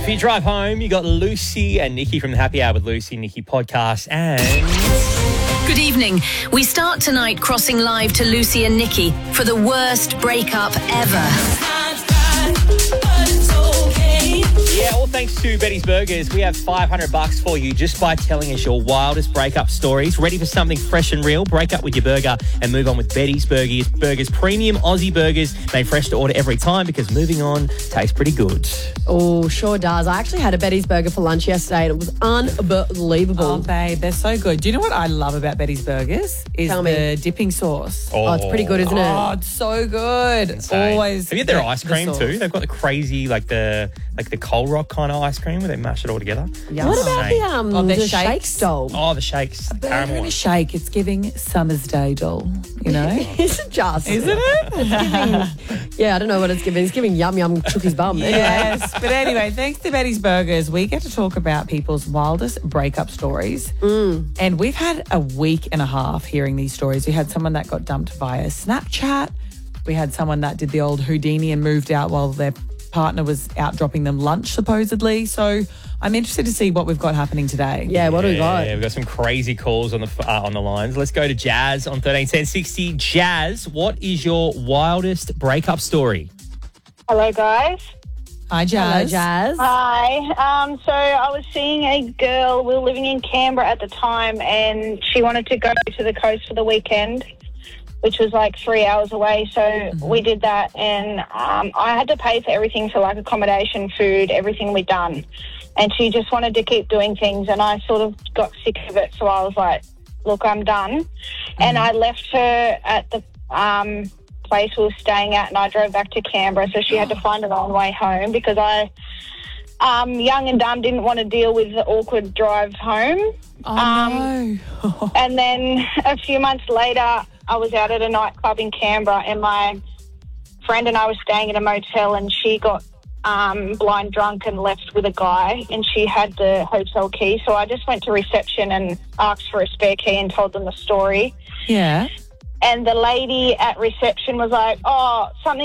For your drive home, you got Lucy and Nikki from the Happy Hour with Lucy and Nikki podcast. And Good evening. We start tonight crossing live to Lucy and Nikki for the worst breakup ever. yeah, all thanks to Betty's Burgers. We have $500 for you just by telling us your wildest breakup stories. Ready for something fresh and real? Break up with your burger and move on with Betty's Burgers. Burgers, premium Aussie burgers, made fresh to order every time because moving on tastes pretty good. Oh, sure does. I actually had a Betty's Burger for lunch yesterday and it was unbelievable. Oh, babe, they're so good. Do you know what I love about Betty's Burgers? Is Tell me. the dipping sauce. Oh, it's pretty good, isn't it? Oh, it's so good. Insane. Always. Have you had their get ice the cream sauce. too? They've got the crazy, like the Coal Rock kind of ice cream where they mash it all together. Yum. What about Insane. the their shake shakes? stole? Oh, the shakes. The Burger caramel and a one. shake. It's giving Summer's Day doll, you know? Is it just? Isn't it? Yeah, I don't know what it's giving. It's giving yum yum Chucky's bum. Anyway. Yes. But anyway, thanks to Betty's Burgers, we get to talk about people's wildest breakup stories. And we've had a week and a half hearing these stories. We had someone that got dumped via Snapchat. We had someone that did the old Houdini and moved out while their partner was out dropping them lunch, supposedly. So I'm interested to see what we've got happening today. Yeah, what do we got? Yeah, we've got some crazy calls on the lines. Let's go to Jazz on 131060. Jazz, what is your wildest breakup story? Hello, guys. Hi, Jazz. Hello, Jazz. Hi. So I was seeing a girl. We were living in Canberra at the time, and she wanted to go to the coast for the weekend, which was like 3 hours away. So we did that, and I had to pay for everything, for like accommodation, food, everything we'd done. And she just wanted to keep doing things, and I sort of got sick of it. So I was like, look, I'm done. And I left her at the place we were staying at, and I drove back to Canberra, so she had to find her own way home because I, young and dumb, didn't want to deal with the awkward drive home. Oh, no. And then a few months later, I was out at a nightclub in Canberra, and my friend and I were staying at a motel, and she got blind drunk and left with a guy, and she had the hotel key. So I just went to reception and asked for a spare key and told them the story. Yeah. And the lady at reception was like, oh, something